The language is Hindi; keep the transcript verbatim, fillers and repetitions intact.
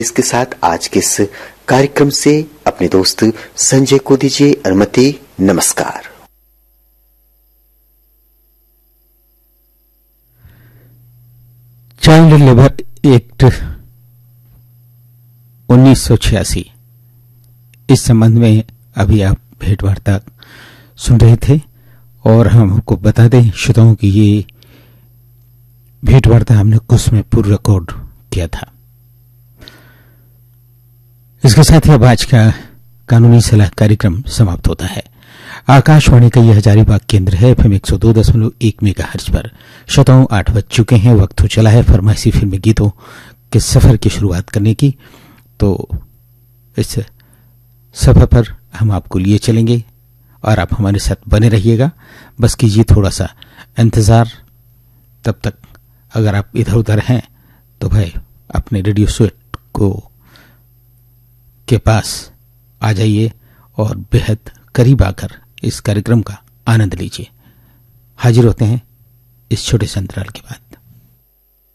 इसके साथ आज के इस कार्यक्रम से अपने दोस्त संजय को दीजिए अनुमति। नमस्कार। चाइल्ड लेबर एक्ट उन्नीस सौ छियासी, इस संबंध में अभी आप भेंटवार्ता सुन रहे थे और हम आपको बता दें श्रोताओं की ये भेंटवार्ता हमने कुछ में पूर्व रिकॉर्ड किया था। इसके साथ ही अब आज का कानूनी सलाह कार्यक्रम समाप्त होता है। आकाशवाणी का यह हजारीबाग केंद्र है। एफएम एक सौ दो दशमलव एक मेगाहर्ट्ज पर श्रोताओं आठ बज चुके हैं। वक्त हो चला है फरमाइशी फिल्मी गीतों के सफर की शुरुआत करने की। तो इस सफर पर हम आपको लिए चलेंगे और आप हमारे साथ बने रहिएगा। बस कीजिए थोड़ा सा इंतजार। तब तक अगर आप इधर उधर हैं तो भाई अपने रेडियो सेट को के पास आ जाइए और बेहद करीब आकर इस कार्यक्रम का आनंद लीजिए। हाजिर होते हैं इस छोटे से अंतराल के बाद।